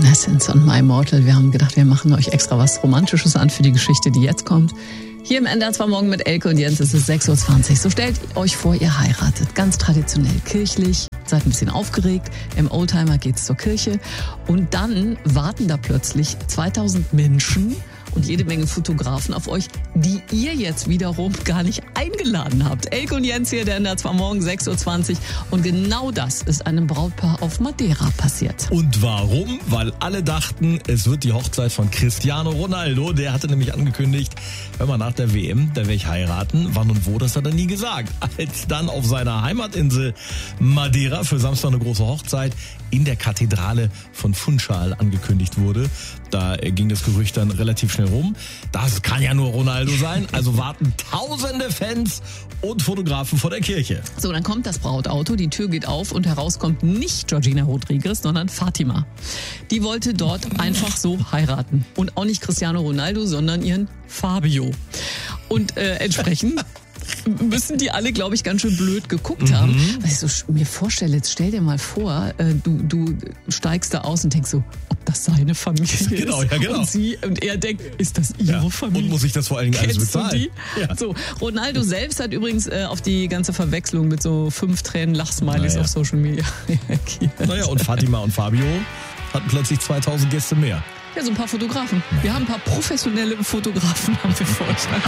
Evanescence und My Mortal. Wir haben gedacht, wir machen euch extra was Romantisches an für die Geschichte, die jetzt kommt. Hier im NDR 2 Morgen mit Elke und Jens, es ist 6.20 Uhr. So stellt euch vor, ihr heiratet. Ganz traditionell kirchlich, seid ein bisschen aufgeregt. Im Oldtimer geht's zur Kirche. Und dann warten da plötzlich 2000 Menschen und jede Menge Fotografen auf euch, die ihr jetzt wiederum gar nicht eingeladen habt. Elke und Jens hier, der NDR 2 Morgen, 6.20 Uhr. Und genau das ist einem Brautpaar auf Madeira passiert. Und warum? Weil alle dachten, es wird die Hochzeit von Cristiano Ronaldo. Der hatte nämlich angekündigt, hör mal, nach der WM, da werde ich heiraten. Wann und wo, das hat er nie gesagt. Als dann auf seiner Heimatinsel Madeira für Samstag eine große Hochzeit in der Kathedrale von Funchal angekündigt wurde, da ging das Gerücht dann relativ schnell rum. Das kann ja nur Ronaldo sein. Also warten tausende Fans und Fotografen vor der Kirche. So, dann kommt das Brautauto, die Tür geht auf und heraus kommt nicht Georgina Rodriguez, sondern Fatima. Die wollte dort einfach so heiraten. Und auch nicht Cristiano Ronaldo, sondern ihren Fabio. Und entsprechend müssen die alle, glaube ich, ganz schön blöd geguckt haben. Weil ich so mir vorstelle, jetzt stell dir mal vor, du steigst da aus und denkst so, ob das seine Familie ist. Genau, ja, genau. Und er denkt, ist das ihre Familie? Und muss ich das vor allen Dingen alles Kennst bezahlen? du die? Ja. So, Ronaldo selbst hat übrigens auf die ganze Verwechslung mit so 5 Tränen Lachsmilies auf Social Media reagiert. Naja, und Fatima und Fabio hatten plötzlich 2000 Gäste mehr. Ja, so ein paar Fotografen. Wir haben ein paar professionelle Fotografen, haben wir vor euch.